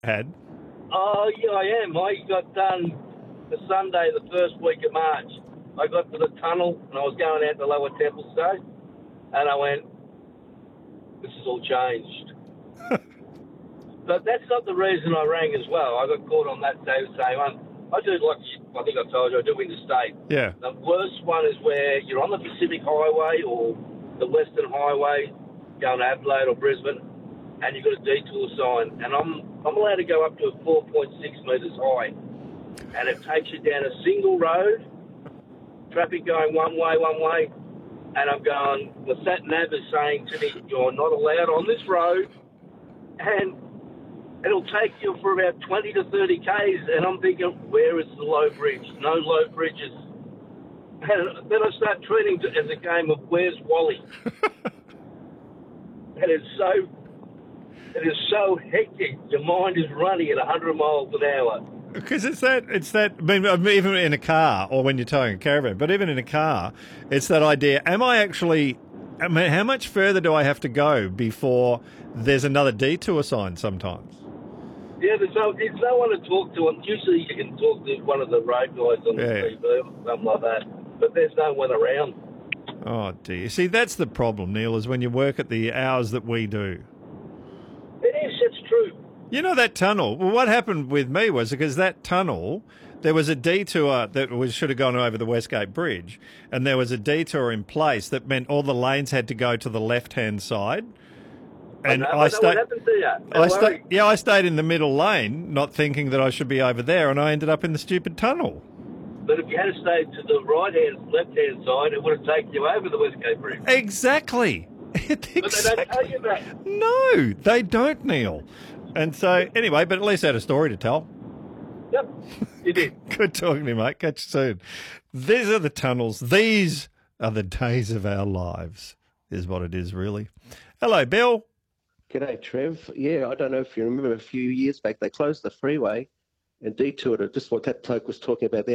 had. Oh, yeah, I am. I got done the Sunday, the first week of March. I got to the tunnel and I was going out to Lower Templestowe, and I went, this has all changed. But that's not the reason I rang as well. I got caught on that day saying, I do, like I think I told you, I do interstate. Yeah. The worst one is where you're on the Pacific Highway or the Western Highway going to Adelaide or Brisbane, and you've got a detour sign, and I'm allowed to go up to 4.6 metres high, and it takes you down a single road, traffic going one way, and I'm going, the sat nav is saying to me, you're not allowed on this road, and it'll take you for about 20 to 30 k's, and I'm thinking, where is the low bridge? No low bridges. And then I start treating it as a game of Where's Wally? And it is so hectic. Your mind is running at 100 miles an hour. Because it's that. I mean, even in a car or when you're towing a caravan, but even in a car, it's that idea. Am I actually? I mean, how much further do I have to go before there's another detour sign? Sometimes. Yeah, there's no one to talk to. And usually you can talk to one of the road guys on the TV or something like that. But there's no one around. Oh dear. See, that's the problem, Neil. Is when you work at the hours that we do. It is. It's true. You know that tunnel? Well, what happened with me was because that tunnel, there was a detour that should have gone over the Westgate Bridge, and there was a detour in place that meant all the lanes had to go to the left-hand side. And I stayed. What happened to you? I stayed in the middle lane, not thinking that I should be over there, and I ended up in the stupid tunnel. But if you had stayed to the left-hand side, it would have taken you over the Westgate Bridge. Exactly. But they don't tell you that. No, they don't, Neil. And so, anyway, but at least I had a story to tell. Yep, you did. Good talking to you, mate. Catch you soon. These are the tunnels. These are the days of our lives, is what it is, really. Hello, Bill. G'day, Trev. Yeah, I don't know if you remember a few years back, they closed the freeway and detoured it, just what that bloke was talking about there.